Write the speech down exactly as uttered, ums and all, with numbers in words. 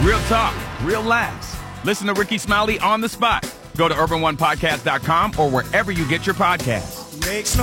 Real talk, real laughs. Listen to Ricky Smiley on the spot. Go to urban one podcast dot com or wherever you get your podcasts. Makes no